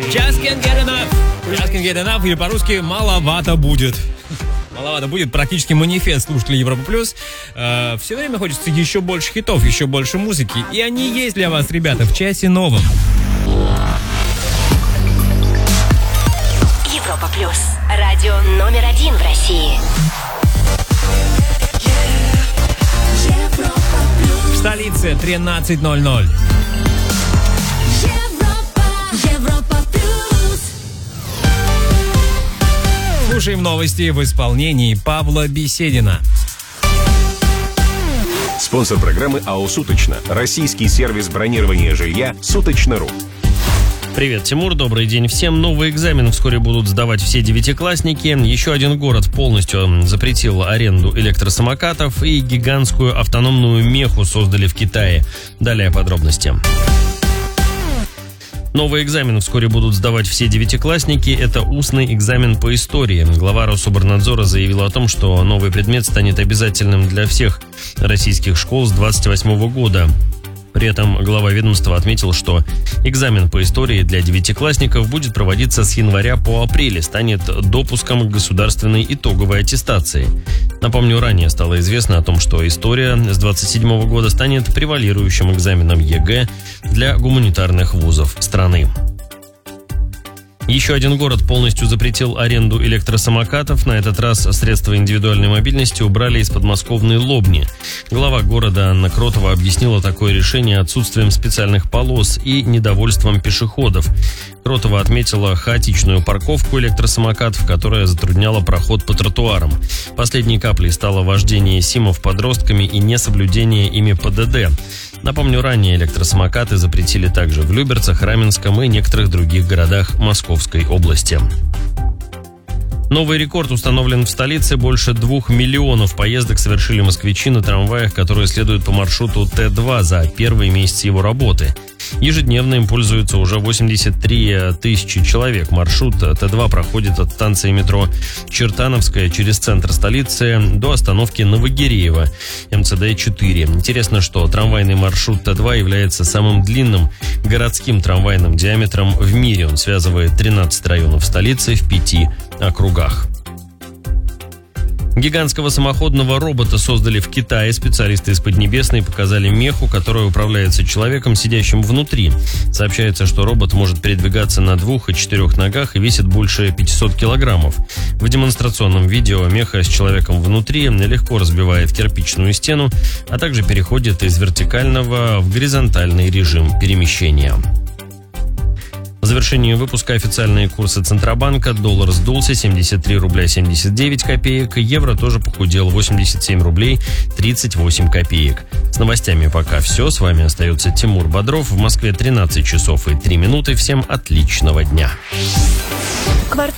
Just can't get enough. Just can't get enough, или по-русски «маловато будет». Маловато будет, практически манифест слушателей Европа Плюс. Все время хочется еще больше хитов, еще больше музыки. И они есть для вас, ребята, в часе новом. Европа Плюс. Радио номер 1 в России. В столице 13:00. Слушаем новости в исполнении Павла Беседина. Спонсор программы АО «Суточно». Российский сервис бронирования жилья «Суточно.ру». Привет, Тимур, добрый день всем. Новый экзамен вскоре будут сдавать все девятиклассники. Еще один город полностью запретил аренду электросамокатов и гигантскую автономную меху создали в Китае. Далее подробности. Новый экзамен вскоре будут сдавать все девятиклассники. Это устный экзамен по истории. Глава Рособорнадзора заявила о том, что новый предмет станет обязательным для всех российских школ с 2028 года. При этом глава ведомства отметил, что экзамен по истории для девятиклассников будет проводиться с января по апрель, станет допуском к государственной итоговой аттестации. Напомню, ранее стало известно о том, что история с 2027 года станет превалирующим экзаменом ЕГЭ для гуманитарных вузов страны. Еще один город полностью запретил аренду электросамокатов. На этот раз средства индивидуальной мобильности убрали из подмосковной Лобни. Глава города Анна Кротова объяснила такое решение отсутствием специальных полос и недовольством пешеходов. Кротова отметила хаотичную парковку электросамокатов, которая затрудняла проход по тротуарам. Последней каплей стало вождение СИМов подростками и несоблюдение ими ПДД. Напомню, ранее электросамокаты запретили также в Люберцах, Раменском и некоторых других городах Московской области. Новый рекорд установлен в столице. Больше 2 миллионов поездок совершили москвичи на трамваях, которые следуют по маршруту Т2 за первый месяц его работы. Ежедневно им пользуются уже 83 тысячи человек. Маршрут Т2 проходит от станции метро Чертановская через центр столицы до остановки Новогиреево, МЦД-4. Интересно, что трамвайный маршрут Т2 является самым длинным городским трамвайным диаметром в мире. Он связывает 13 районов столицы в 5 округах. Гигантского самоходного робота создали в Китае. Специалисты из Поднебесной показали меху, которая управляется человеком, сидящим внутри. Сообщается, что робот может передвигаться на 2 и 4 ногах и весит больше 500 килограммов. В демонстрационном видео меха с человеком внутри легко разбивает кирпичную стену, а также переходит из вертикального в горизонтальный режим перемещения. В завершении выпуска официальные курсы Центробанка. Доллар сдулся 73 рубля 79 копеек. Евро тоже похудел 87 рублей 38 копеек. С новостями пока все. С вами остается Тимур Бодров. В Москве 13 часов и 3 минуты. Всем отличного дня. Квартал